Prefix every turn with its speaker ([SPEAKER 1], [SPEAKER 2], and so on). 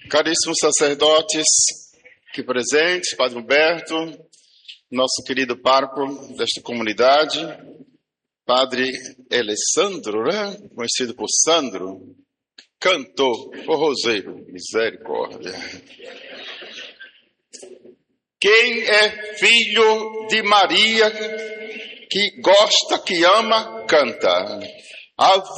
[SPEAKER 1] Caríssimos sacerdotes aqui presentes, Padre Humberto, nosso querido pároco desta comunidade, Padre Alessandro, né? Conhecido por Sandro, cantor, forrozeiro, misericórdia. Quem é filho de Maria, que gosta, que ama, canta. Ave